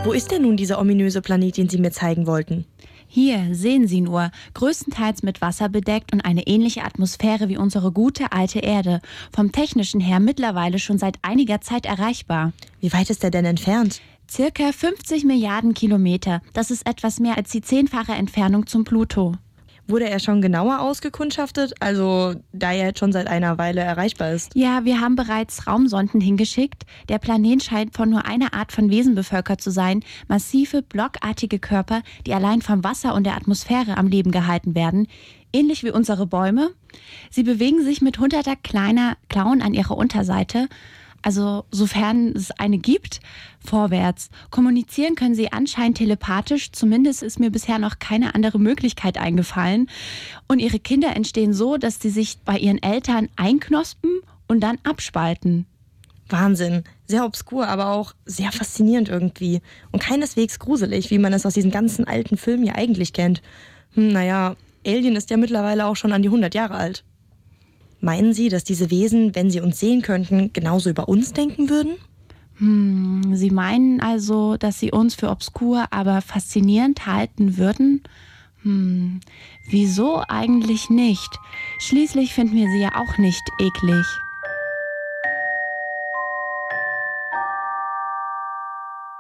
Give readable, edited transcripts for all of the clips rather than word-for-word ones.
Wo ist denn nun dieser ominöse Planet, den Sie mir zeigen wollten? Hier, sehen Sie nur, größtenteils mit Wasser bedeckt und eine ähnliche Atmosphäre wie unsere gute alte Erde. Vom Technischen her mittlerweile schon seit einiger Zeit erreichbar. Wie weit ist er denn entfernt? Circa 50 Milliarden Kilometer. Das ist etwas mehr als die 10-fache Entfernung zum Pluto. Wurde er schon genauer ausgekundschaftet? Also, da er jetzt schon seit einer Weile erreichbar ist. Ja, wir haben bereits Raumsonden hingeschickt. Der Planet scheint von nur einer Art von Wesen bevölkert zu sein. Massive, blockartige Körper, die allein vom Wasser und der Atmosphäre am Leben gehalten werden. Ähnlich wie unsere Bäume. Sie bewegen sich mit hunderter kleiner Klauen an ihrer Unterseite. Also sofern es eine gibt, vorwärts. Kommunizieren können sie anscheinend telepathisch, zumindest ist mir bisher noch keine andere Möglichkeit eingefallen. Und ihre Kinder entstehen so, dass sie sich bei ihren Eltern einknospen und dann abspalten. Wahnsinn. Sehr obskur, aber auch sehr faszinierend irgendwie. Und keineswegs gruselig, wie man es aus diesen ganzen alten Filmen ja eigentlich kennt. Naja, Alien ist ja mittlerweile auch schon an die 100 Jahre alt. Meinen Sie, dass diese Wesen, wenn sie uns sehen könnten, genauso über uns denken würden? Sie meinen also, dass sie uns für obskur, aber faszinierend halten würden? Wieso eigentlich nicht? Schließlich finden wir sie ja auch nicht eklig.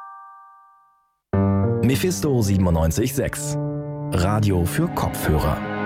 Mephisto 97.6 Radio für Kopfhörer.